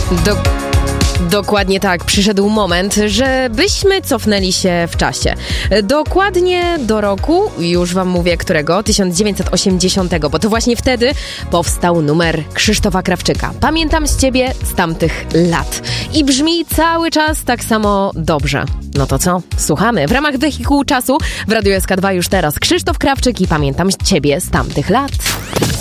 Dokładnie tak, przyszedł moment, żebyśmy cofnęli się w czasie. Dokładnie do roku, już wam mówię którego, 1980, bo to właśnie wtedy powstał numer Krzysztofa Krawczyka. Pamiętam z ciebie z tamtych lat. I brzmi cały czas tak samo dobrze. No to co? Słuchamy. W ramach Wehikułu Czasu w Radiu SK2 już teraz Krzysztof Krawczyk i Pamiętam z ciebie z tamtych lat.